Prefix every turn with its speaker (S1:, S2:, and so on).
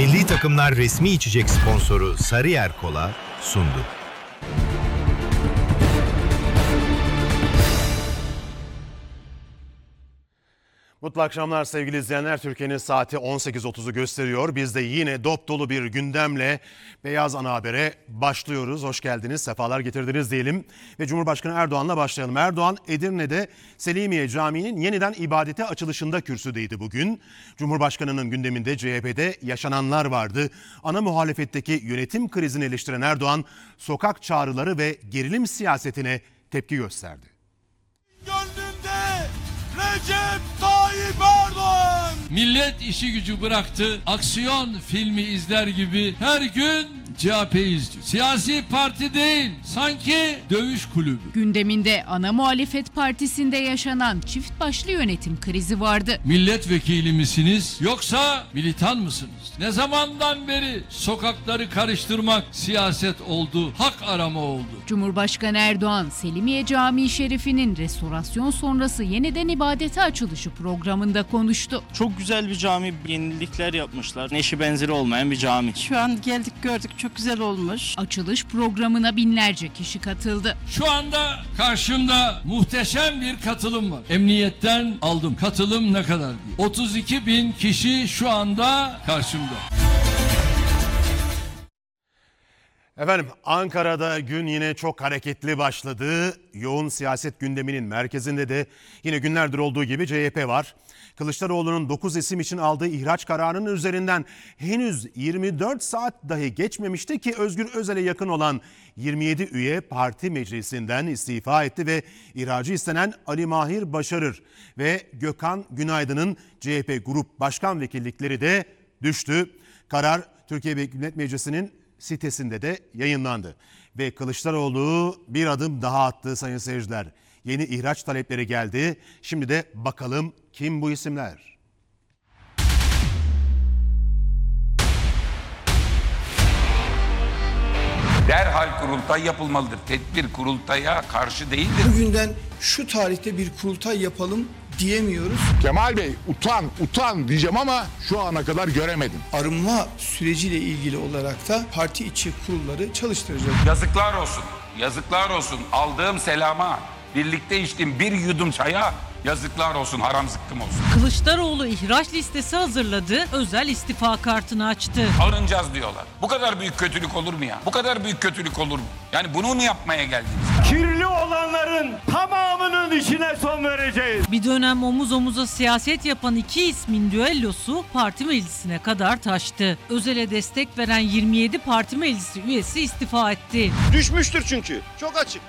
S1: Milli takımlar resmi içecek sponsoru Sarıyer Kola sundu.
S2: Mutlu akşamlar sevgili izleyenler. Türkiye'nin saati 18.30'u gösteriyor. Biz de yine dop dolu bir gündemle Beyaz Ana Haber'e başlıyoruz. Hoş geldiniz, sefalar getirdiniz diyelim. Ve Cumhurbaşkanı Erdoğan'la başlayalım. Erdoğan Edirne'de Selimiye Camii'nin yeniden ibadete açılışında kürsüdeydi bugün. Cumhurbaşkanı'nın gündeminde CHP'de yaşananlar vardı. Ana muhalefetteki yönetim krizini eleştiren Erdoğan, sokak çağrıları ve gerilim siyasetine tepki gösterdi.
S3: Recep Tayyip Erdoğan!
S4: Millet işi gücü bıraktı, aksiyon filmi izler gibi her gün CHP'yi izliyor. Siyasi parti değil, sanki dövüş kulübü.
S5: Gündeminde ana muhalefet partisinde yaşanan çift başlı yönetim krizi vardı.
S4: Milletvekili misiniz yoksa militan mısınız? Ne zamandan beri sokakları karıştırmak siyaset oldu, hak arama oldu.
S5: Cumhurbaşkanı Erdoğan, Selimiye Camii Şerifi'nin restorasyon sonrası yeniden ibadete açılışı programında konuştu.
S6: Çok güzel bir cami, yenilikler yapmışlar. Eşi benzeri olmayan bir cami.
S7: Şu an geldik gördük, çok güzel olmuş.
S5: Açılış programına binlerce kişi katıldı.
S4: Şu anda karşımda muhteşem bir katılım var. Emniyetten aldım. Katılım ne kadar değil. 32 bin kişi şu anda karşımda.
S2: Efendim, Ankara'da gün yine çok hareketli başladı. Yoğun siyaset gündeminin merkezinde de yine günlerdir olduğu gibi CHP var. Kılıçdaroğlu'nun 9 isim için aldığı ihraç kararının üzerinden henüz 24 saat dahi geçmemişti ki Özgür Özel'e yakın olan 27 üye parti meclisinden istifa etti ve ihracı istenen Ali Mahir Başarır ve Gökhan Günaydın'ın CHP Grup Başkan Vekillikleri de düştü. Karar Türkiye Büyük Millet Meclisi'nin sitesinde de yayınlandı. Ve Kılıçdaroğlu bir adım daha attı sayın seyirciler. Yeni ihraç talepleri geldi. Şimdi de bakalım kim bu isimler?
S8: Derhal kurultay yapılmalıdır. Tedbir kurultaya karşı değildir.
S9: Bugünden şu tarihte bir kurultay yapalım diyemiyoruz.
S10: Kemal Bey utan diyeceğim ama şu ana kadar göremedim.
S9: Arınma süreciyle ilgili olarak da parti içi kurulları çalıştıracağız.
S8: Yazıklar olsun. Yazıklar olsun. Aldığım selama, birlikte içtiğim bir yudum çaya yazıklar olsun, haram zıkkım olsun.
S11: Kılıçdaroğlu ihraç listesi hazırladı, özel istifa kartını açtı.
S8: Alınacağız diyorlar. Bu kadar büyük kötülük olur mu ya? Bu kadar büyük kötülük olur mu? Yani bunu mu yapmaya geldiniz?
S3: Kirli olanların tamamının işine son vereceğiz.
S11: Bir dönem omuz omuza siyaset yapan iki ismin düellosu parti meclisine kadar taştı. Özel'e destek veren 27 parti meclisi üyesi istifa etti.
S3: Düşmüştür çünkü. Çok açık.